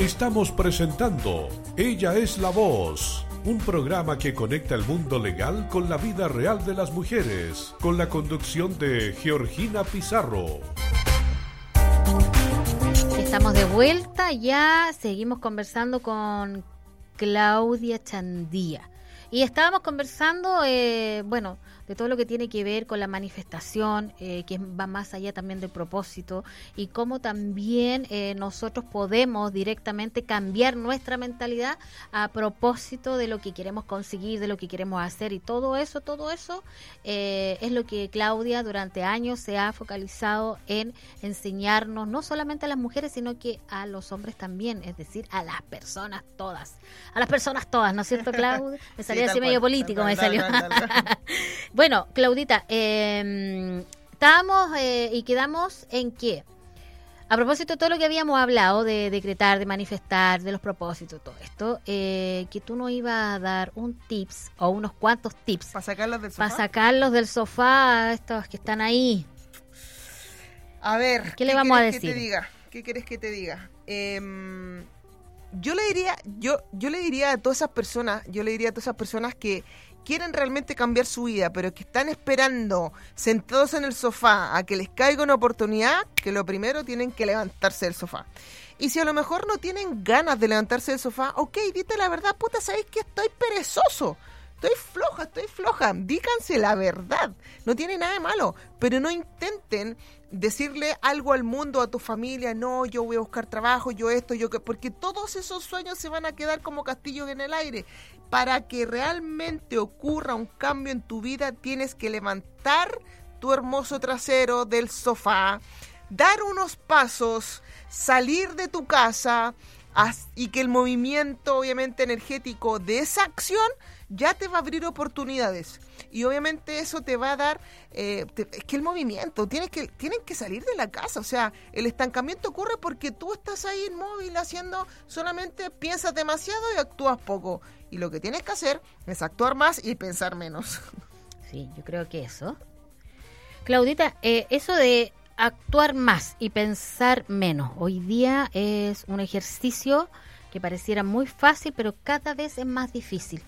Estamos presentando Ella es la Voz, un programa que conecta el mundo legal con la vida real de las mujeres, con la conducción de Georgina Pizarro. Estamos de vuelta, ya seguimos conversando con Claudia Chandía. Y estábamos conversando, de todo lo que tiene que ver con la manifestación, que va más allá también del propósito, y cómo también nosotros podemos directamente cambiar nuestra mentalidad a propósito de lo que queremos conseguir, de lo que queremos hacer, y todo eso es lo que Claudia durante años se ha focalizado en enseñarnos, no solamente a las mujeres, sino que a los hombres también, es decir, a las personas todas, ¿no es cierto, Claudia? Me salió así medio político, me salió. Bueno, Claudita, estábamos y quedamos en que, a propósito de todo lo que habíamos hablado, de decretar, de manifestar, de los propósitos, todo esto, que tú nos ibas a dar un tips o unos cuantos tips. ¿Para sacarlos del sofá? Para sacarlos del sofá, estos que están ahí. A ver, ¿qué le vamos a decir? ¿Qué quieres que te diga? Yo le diría a todas esas personas que quieren realmente cambiar su vida, pero que están esperando sentados en el sofá a que les caiga una oportunidad, que lo primero tienen que levantarse del sofá. Y si a lo mejor no tienen ganas de levantarse del sofá, ok, dite la verdad, puta, ¿sabéis que estoy perezoso? Estoy floja, díganse la verdad, no tiene nada de malo, pero no intenten decirle algo al mundo, a tu familia, no, yo voy a buscar trabajo, yo esto, porque todos esos sueños se van a quedar como castillos en el aire. Para que realmente ocurra un cambio en tu vida, tienes que levantar tu hermoso trasero del sofá, dar unos pasos, salir de tu casa, y que el movimiento, obviamente, energético de esa acción ya te va a abrir oportunidades. Y obviamente eso te va a dar, es que el movimiento, tienen que salir de la casa. O sea, el estancamiento ocurre porque tú estás ahí inmóvil haciendo, solamente piensas demasiado y actúas poco. Y lo que tienes que hacer es actuar más y pensar menos. Sí, yo creo que eso. Claudita, eso de actuar más y pensar menos, hoy día es un ejercicio que pareciera muy fácil, pero cada vez es más difícil.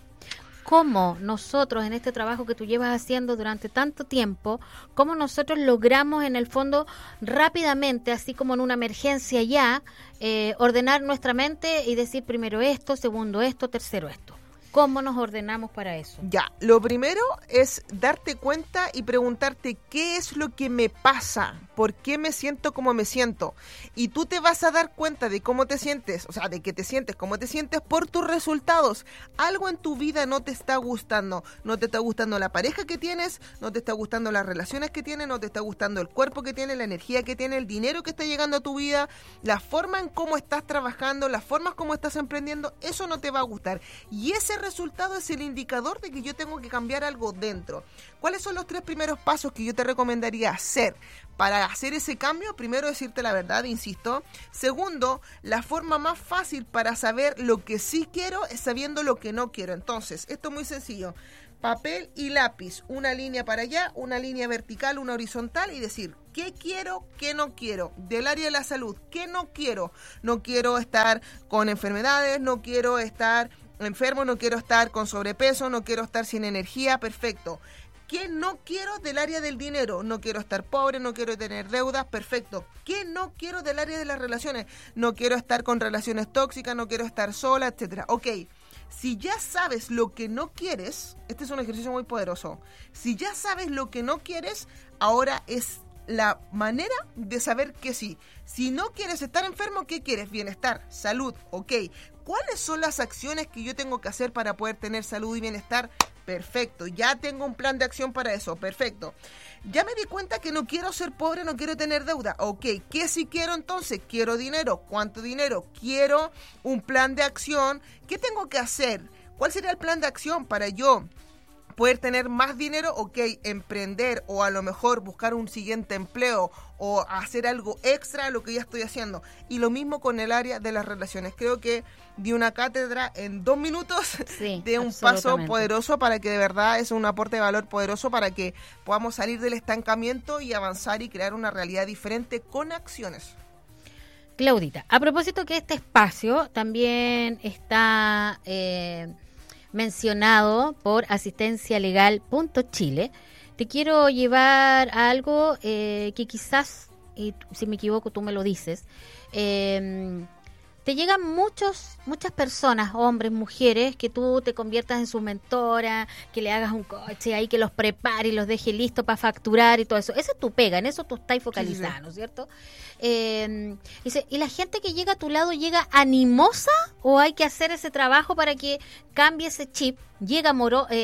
¿Cómo nosotros, en este trabajo que tú llevas haciendo durante tanto tiempo, cómo nosotros logramos en el fondo rápidamente, así como en una emergencia ya, ordenar nuestra mente y decir primero esto, segundo esto, tercero esto? ¿Cómo nos ordenamos para eso? Ya, lo primero es darte cuenta y preguntarte qué es lo que me pasa, por qué me siento como me siento. Y tú te vas a dar cuenta de cómo te sientes, o sea, de que te sientes, cómo te sientes por tus resultados. Algo en tu vida no te está gustando. No te está gustando la pareja que tienes, no te está gustando las relaciones que tienes, no te está gustando el cuerpo que tienes, la energía que tienes, el dinero que está llegando a tu vida, la forma en cómo estás trabajando, las formas como estás emprendiendo, eso no te va a gustar. Y ese resultado es el indicador de que yo tengo que cambiar algo dentro. ¿Cuáles son los 3 primeros pasos que yo te recomendaría hacer para hacer ese cambio? Primero, decirte la verdad, insisto. Segundo, la forma más fácil para saber lo que sí quiero es sabiendo lo que no quiero. Entonces, esto es muy sencillo. Papel y lápiz, una línea para allá, una línea vertical, una horizontal, y decir qué quiero, qué no quiero. Del área de la salud, qué no quiero. No quiero estar con enfermedades, no quiero estar enfermo, no quiero estar con sobrepeso, no quiero estar sin energía, perfecto. ¿Qué no quiero del área del dinero? No quiero estar pobre, no quiero tener deudas, perfecto. ¿Qué no quiero del área de las relaciones? No quiero estar con relaciones tóxicas, no quiero estar sola, etcétera. Ok, si ya sabes lo que no quieres, este es un ejercicio muy poderoso. Si ya sabes lo que no quieres, ahora es la manera de saber que sí. Si no quieres estar enfermo, ¿qué quieres? Bienestar, salud, ok. ¿Cuáles son las acciones que yo tengo que hacer para poder tener salud y bienestar? Perfecto, ya tengo un plan de acción para eso, perfecto. Ya me di cuenta que no quiero ser pobre, no quiero tener deuda. Ok, ¿qué sí quiero entonces? Quiero dinero. ¿Cuánto dinero? Quiero un plan de acción. ¿Qué tengo que hacer? ¿Cuál sería el plan de acción para yo poder tener más dinero? Ok, emprender o a lo mejor buscar un siguiente empleo o hacer algo extra a lo que ya estoy haciendo. Y lo mismo con el área de las relaciones. Creo que di una cátedra en 2 minutos, sí, de un paso poderoso para que de verdad es un aporte de valor poderoso para que podamos salir del estancamiento y avanzar y crear una realidad diferente con acciones. Claudita, a propósito que este espacio también está mencionado por asistencialegal.chile, te quiero llevar a algo que quizás, y si me equivoco tú me lo dices, te llegan muchas personas, hombres, mujeres, que tú te conviertas en su mentora, que le hagas un coche ahí, que los prepare y los deje listos para facturar y todo eso. Esa es tu pega, en eso tú estás focalizada, ¿no es cierto? Dice, ¿y la gente que llega a tu lado llega animosa o hay que hacer ese trabajo para que cambie ese chip? ¿Llega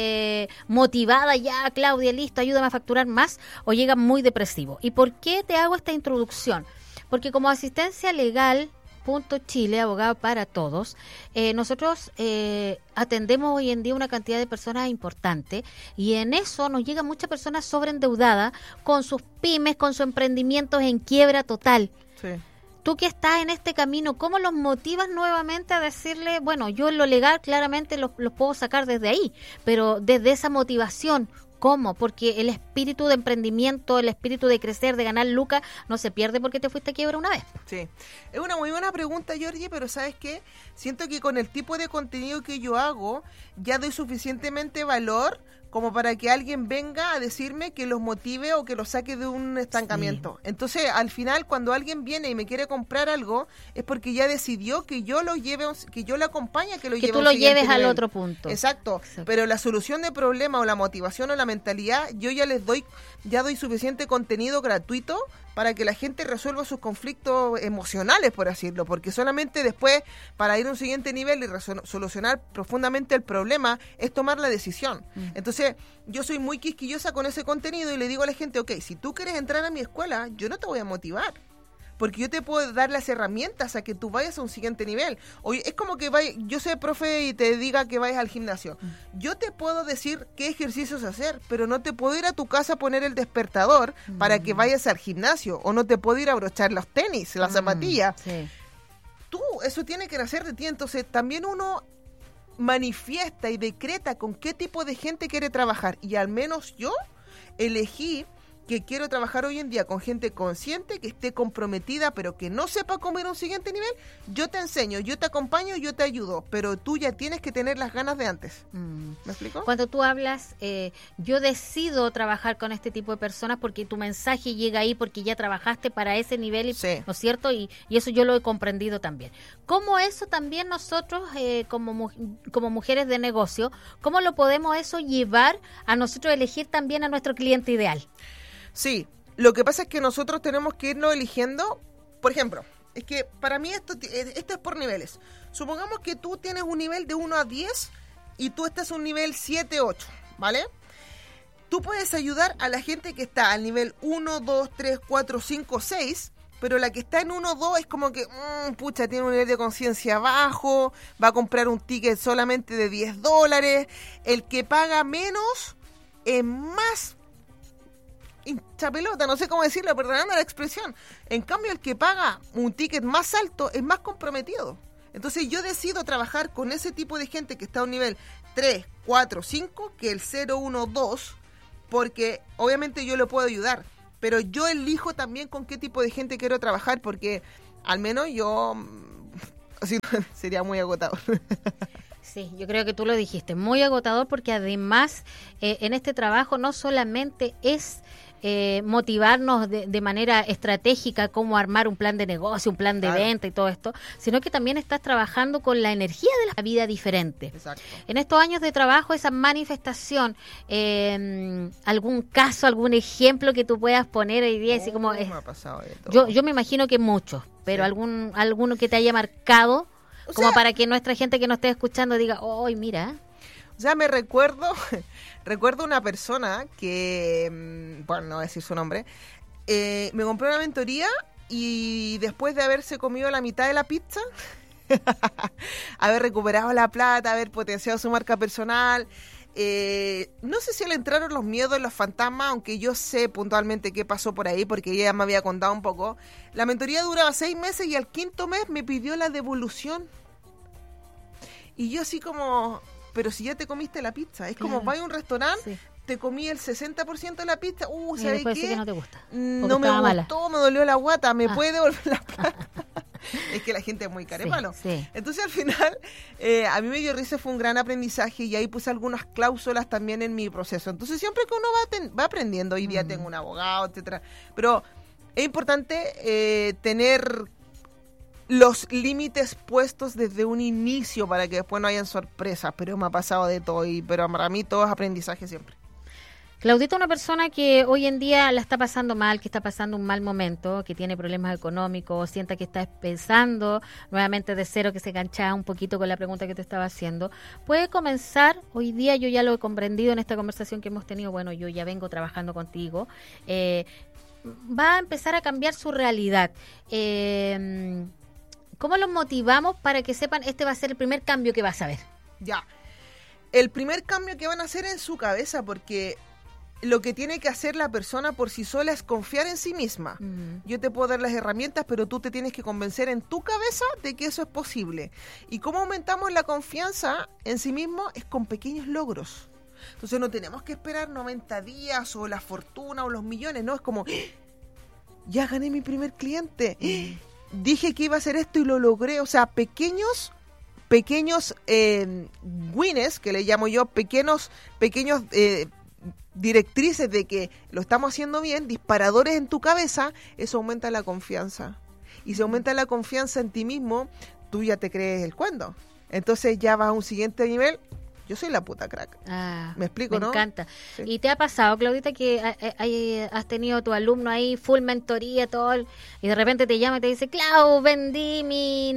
motivada ya, Claudia, listo, ayúdame a facturar más? ¿O llega muy depresivo? ¿Y por qué te hago esta introducción? Porque como asistencia legal Chile, abogado para todos, nosotros atendemos hoy en día una cantidad de personas importante y en eso nos llegan muchas personas sobreendeudadas con sus pymes, con sus emprendimientos en quiebra total. Sí. Tú que estás en este camino, ¿cómo los motivas nuevamente a decirle, bueno, yo en lo legal claramente los puedo sacar desde ahí, pero desde esa motivación, ¿cómo? Porque el espíritu de emprendimiento, el espíritu de crecer, de ganar lucas, no se pierde porque te fuiste a quiebra una vez. Sí, es una muy buena pregunta, Georgie, pero ¿sabes qué? Siento que con el tipo de contenido que yo hago, ya doy suficientemente valor como para que alguien venga a decirme que los motive o que los saque de un estancamiento. Sí. Entonces, al final, cuando alguien viene y me quiere comprar algo, es porque ya decidió que yo lo lleve, que yo lo acompañe a que lo lleve. Que tú lo lleves al otro punto. Exacto. Pero la solución de problema o la motivación o la mentalidad, yo ya doy suficiente contenido gratuito para que la gente resuelva sus conflictos emocionales, por así decirlo, porque solamente después, para ir a un siguiente nivel y solucionar profundamente el problema, es tomar la decisión. Entonces, yo soy muy quisquillosa con ese contenido y le digo a la gente, ok, si tú quieres entrar a mi escuela, yo no te voy a motivar, porque yo te puedo dar las herramientas a que tú vayas a un siguiente nivel. Oye, es como que yo soy profe y te diga que vayas al gimnasio. Yo te puedo decir qué ejercicios hacer, pero no te puedo ir a tu casa a poner el despertador para que vayas al gimnasio, o no te puedo ir a abrochar los tenis, las zapatillas. Sí. Tú, eso tiene que nacer de ti. Entonces, también uno manifiesta y decreta con qué tipo de gente quiere trabajar. Y al menos yo elegí que quiero trabajar hoy en día con gente consciente, que esté comprometida, pero que no sepa cómo ir a un siguiente nivel. Yo te enseño, yo te acompaño, yo te ayudo, pero tú ya tienes que tener las ganas de antes. ¿Me explico? Cuando tú hablas, yo decido trabajar con este tipo de personas porque tu mensaje llega ahí porque ya trabajaste para ese nivel, sí. ¿No es cierto? Y eso yo lo he comprendido también. ¿Cómo eso también nosotros, como mujeres de negocio, cómo lo podemos eso llevar a nosotros elegir también a nuestro cliente ideal? Sí, lo que pasa es que nosotros tenemos que irnos eligiendo, por ejemplo, es que para mí esto es por niveles. Supongamos que tú tienes un nivel de 1 a 10 y tú estás en un nivel 7, 8, ¿vale? Tú puedes ayudar a la gente que está al nivel 1, 2, 3, 4, 5, 6, pero la que está en 1, 2 es como que, pucha, tiene un nivel de conciencia bajo, va a comprar un ticket solamente de $10, el que paga menos es más hincha pelota, no sé cómo decirlo, perdonando la expresión. En cambio, el que paga un ticket más alto es más comprometido. Entonces yo decido trabajar con ese tipo de gente que está a un nivel 3, 4, 5, que el 0, 1, 2, porque obviamente yo lo puedo ayudar, pero yo elijo también con qué tipo de gente quiero trabajar, porque al menos yo así, sería muy agotador. Sí, yo creo que tú lo dijiste, muy agotador, porque además en este trabajo no solamente es motivarnos de manera estratégica cómo armar un plan de negocio, un plan de venta y todo esto, sino que también estás trabajando con la energía de la vida diferente. Exacto. En estos años de trabajo, esa manifestación, algún caso, algún ejemplo que tú puedas poner hoy día, así como me ha pasado de todo. Yo me imagino que muchos, pero sí. alguno que te haya marcado, como para que nuestra gente que nos esté escuchando diga, ¡ay, mira! O sea, me recuerdo una persona que, bueno, no voy a decir su nombre, me compró una mentoría y después de haberse comido la mitad de la pizza, haber recuperado la plata, haber potenciado su marca personal, no sé si le entraron los miedos, los fantasmas, aunque yo sé puntualmente qué pasó por ahí, porque ella me había contado un poco. La mentoría duraba 6 meses y al 5º mes me pidió la devolución. Y yo así como, pero si ya te comiste la pizza, es como vas a un restaurante, sí. Te comí el 60% de la pizza, ¿sabes qué? Que no te gusta. No me gustó, mala. Me dolió la guata, ¿me puede devolver la plata? Es que la gente es muy carepalo. Sí. Entonces al final, a mí me dio risa, fue un gran aprendizaje y ahí puse algunas cláusulas también en mi proceso. Entonces siempre que uno va aprendiendo, hoy día tengo un abogado, etcétera, pero es importante tener los límites puestos desde un inicio para que después no hayan sorpresas, pero me ha pasado de todo, pero para mí todo es aprendizaje siempre. Claudita, una persona que hoy en día la está pasando mal, que está pasando un mal momento, que tiene problemas económicos, sienta que está pensando nuevamente de cero, que se enganchaba un poquito con la pregunta que te estaba haciendo, puede comenzar, hoy día yo ya lo he comprendido en esta conversación que hemos tenido, bueno, yo ya vengo trabajando contigo, va a empezar a cambiar su realidad. ¿Cómo los motivamos para que sepan este va a ser el primer cambio que vas a ver? Ya, el primer cambio que van a hacer en su cabeza, porque lo que tiene que hacer la persona por sí sola es confiar en sí misma. Yo te puedo dar las herramientas, pero tú te tienes que convencer en tu cabeza de que eso es posible. ¿Y cómo aumentamos la confianza en sí mismo? Es con pequeños logros. Entonces no tenemos que esperar 90 días o la fortuna o los millones, no, es como, ya gané mi primer cliente, dije que iba a hacer esto y lo logré. O sea, pequeños wins, que le llamo yo, pequeños directrices de que lo estamos haciendo bien, disparadores en tu cabeza, eso aumenta la confianza. Y si aumenta la confianza en ti mismo, tú ya te crees el cuento. Entonces ya vas a un siguiente nivel. Yo soy la puta crack. ¿Me explico, no? Me encanta. Sí. ¿Y te ha pasado, Claudita, que has tenido tu alumno ahí, full mentoría, todo, y de repente te llama y te dice, Clau, vendí mi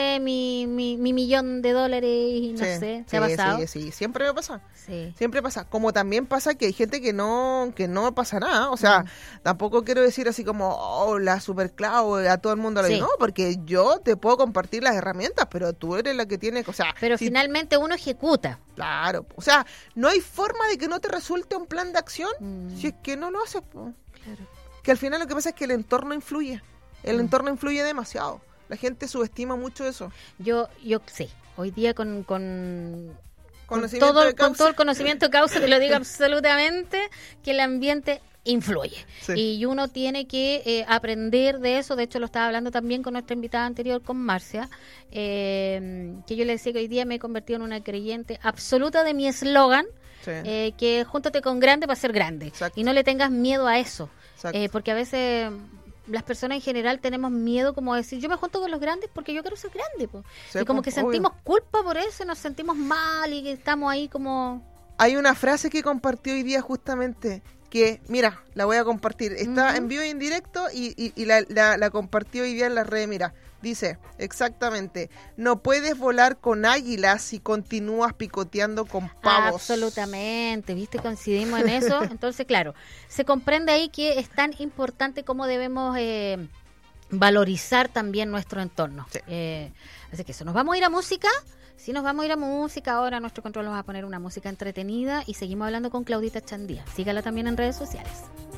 $1,000,000 y no sé? ¿Te ha pasado? Sí, siempre me pasa. Sí. Siempre pasa. Como también pasa que hay gente que no pasa nada. O sea, tampoco quiero decir así como, oh, la super Clau, a todo el mundo le digo, no, porque yo te puedo compartir las herramientas, pero tú eres la que tiene, o sea... Pero finalmente uno ejecuta. Claro, o sea, no hay forma de que no te resulte un plan de acción si es que no lo haces. Claro. Que al final lo que pasa es que el entorno influye. El entorno influye demasiado. La gente subestima mucho eso. Yo sé, hoy día con Conocimiento de causa. todo el conocimiento de causa, te lo digo absolutamente, que el ambiente influye. Sí. Y uno tiene que aprender de eso. De hecho, lo estaba hablando también con nuestra invitada anterior, con Marcia, que yo le decía que hoy día me he convertido en una creyente absoluta de mi eslogan, que júntate con grande para ser grande. Exacto. Y no le tengas miedo a eso. Porque a veces las personas en general tenemos miedo como decir, yo me junto con los grandes porque yo quiero ser grande. Sí, y como que sentimos culpa por eso, nos sentimos mal y que estamos ahí como... Hay una frase que compartió hoy día justamente... que, mira, la voy a compartir. Está en vivo y en directo y la compartió hoy día en las redes. Mira, dice exactamente, no puedes volar con águilas si continúas picoteando con pavos. Absolutamente, ¿viste? Coincidimos en eso. Entonces, claro, se comprende ahí que es tan importante cómo debemos valorizar también nuestro entorno. Sí. Así que eso, nos vamos a ir a música. Sí, nos vamos a ir a música. Ahora nuestro control nos va a poner una música entretenida y seguimos hablando con Claudita Chandía. Sígala también en redes sociales.